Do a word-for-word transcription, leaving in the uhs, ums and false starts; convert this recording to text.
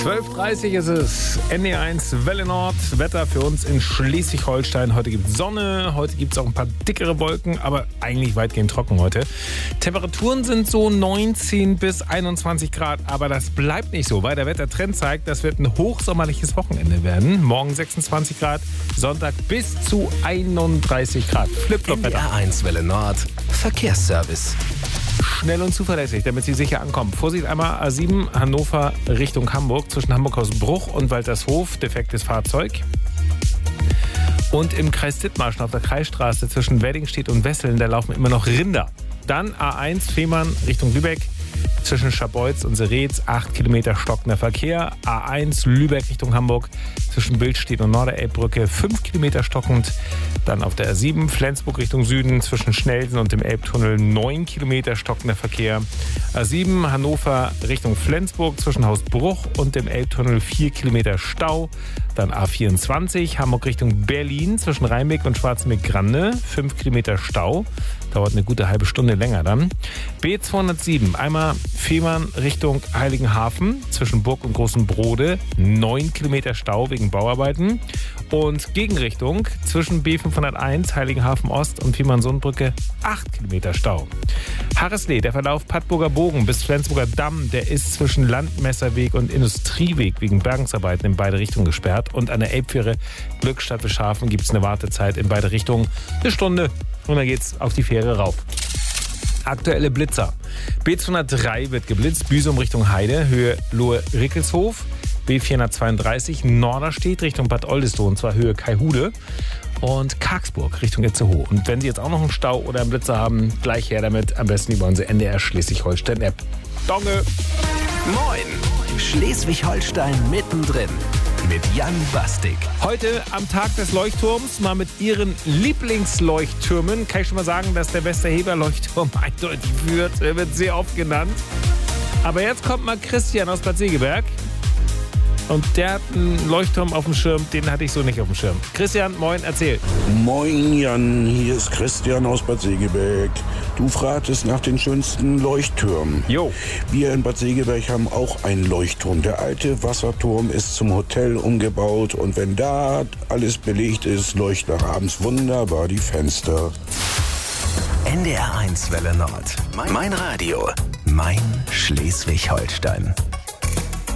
zwölf Uhr dreißig ist es, N D R eins Welle Nord, Wetter für uns in Schleswig-Holstein. Heute gibt es Sonne, heute gibt es auch ein paar dickere Wolken, aber eigentlich weitgehend trocken heute. Temperaturen sind so neunzehn bis einundzwanzig Grad, aber das bleibt nicht so, weil der Wettertrend zeigt, das wird ein hochsommerliches Wochenende werden. Morgen sechsundzwanzig Grad, Sonntag bis zu einunddreißig Grad. Flip-Flop-Wetter. N D R eins Welle Nord, Verkehrsservice. Schnell und zuverlässig, damit Sie sicher ankommen. Vorsicht einmal A sieben Hannover Richtung Hamburg, zwischen Hamburg-Hausbruch und Waltershof, defektes Fahrzeug. Und im Kreis Dithmarschen auf der Kreisstraße zwischen Weddingstedt und Wesseln, da laufen immer noch Rinder. Dann A eins Fehmarn Richtung Lübeck, zwischen Scharbeutz und Seretz, acht Kilometer stockender Verkehr. A eins Lübeck Richtung Hamburg, zwischen Bildstedt und Norderelbbrücke, fünf Kilometer stockend. Dann auf der A sieben Flensburg Richtung Süden, zwischen Schnelsen und dem Elbtunnel, neun Kilometer stockender Verkehr. A sieben Hannover Richtung Flensburg, zwischen Hausbruch und dem Elbtunnel, vier Kilometer Stau. Dann A vierundzwanzig Hamburg Richtung Berlin, zwischen Rheinbeck und Schwarzenbeck-Grande, fünf Kilometer Stau. Dauert eine gute halbe Stunde länger dann. B zweihundertsieben, einmal Fehmarn Richtung Heiligenhafen, zwischen Burg und Großen Brode, neun Kilometer Stau wegen Bauarbeiten. Und Gegenrichtung zwischen B fünfhunderteins Heiligenhafen Ost und Fehmarn-Sundbrücke, acht Kilometer Stau. Harreslee, der Verlauf Pattburger Bogen bis Flensburger Damm, der ist zwischen Landmesserweg und Industrieweg wegen Bergungsarbeiten in beide Richtungen gesperrt. Und an der Elbfähre Glückstadt Wischhafen gibt es eine Wartezeit in beide Richtungen, eine Stunde. Und dann geht's auf die Fähre rauf. Aktuelle Blitzer. B zweihundertdrei wird geblitzt, Büsum Richtung Heide, Höhe Lohe-Rickelshof. B vierhundertzweiunddreißig Norderstedt Richtung Bad Oldesloe, und zwar Höhe Kaihude. Und Karksburg Richtung Itzehoe. Und wenn Sie jetzt auch noch einen Stau oder einen Blitzer haben, gleich her damit. Am besten über unsere N D R Schleswig-Holstein-App. Donge! Moin! Schleswig-Holstein mittendrin. Mit Jan Bastik. Heute am Tag des Leuchtturms mal mit Ihren Lieblingsleuchttürmen. Kann ich schon mal sagen, dass der Westerheber-Leuchtturm eindeutig führt. Er wird sehr oft genannt. Aber jetzt kommt mal Christian aus Bad Segeberg. Und der hat einen Leuchtturm auf dem Schirm, den hatte ich so nicht auf dem Schirm. Christian, moin, erzähl. Moin Jan, hier ist Christian aus Bad Segeberg. Du fragtest nach den schönsten Leuchttürmen. Jo. Wir in Bad Segeberg haben auch einen Leuchtturm. Der alte Wasserturm ist zum Hotel umgebaut und wenn da alles belegt ist, leuchten abends wunderbar die Fenster. N D R eins Welle Nord. Mein Radio. Mein Schleswig-Holstein.